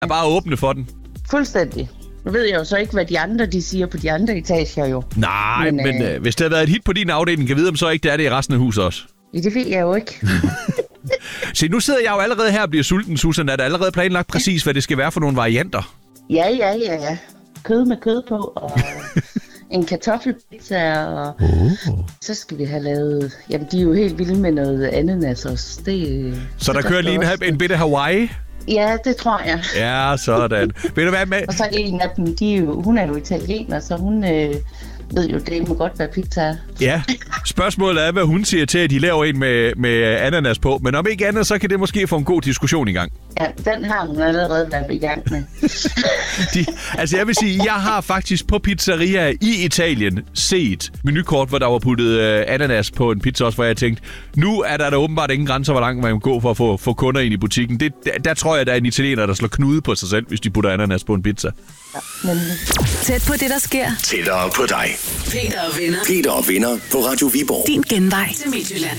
er bare åbne for den. Fuldstændig. Nu ved jeg jo så ikke, hvad de andre de siger på de andre etager jo. Nej, men hvis det havde været et hit på din afdeling, kan jeg vide, om så ikke det er det i resten af huset også. Ja, det ved jeg jo ikke. Se, nu sidder jeg jo allerede her og bliver sulten, Susan. Er der allerede planlagt præcis, hvad det skal være for nogle varianter? Ja. Kød med kød på, og en kartoffelpizza, og så skal vi have lavet... Jamen, de er jo helt vilde med noget ananas også. Så der kører lige en bitte Hawaii? Ja, det tror jeg. Ja, sådan. Ved du hvad med? Og så en af dem, hun er jo italiener, så hun ved jo, det må godt være pizza. Ja, spørgsmålet er, hvad hun siger til, at de laver en med ananas på. Men om ikke andet, så kan det måske få en god diskussion i gang. Ja, den har hun allerede været i gang med. Altså jeg vil sige, jeg har faktisk på pizzeria i Italien set menukort, hvor der var puttet ananas på en pizza også, hvor jeg tænkte, nu er der åbenbart ingen grænser, hvor langt man kan gå for at få kunder ind i butikken. Der tror jeg, der er en italiener, der slår knude på sig selv, hvis de putter ananas på en pizza. Ja, nemlig. Tæt på det, der sker. Tættere på dig. Peter og venner på Radio Viborg. Din genvej til Midtjylland.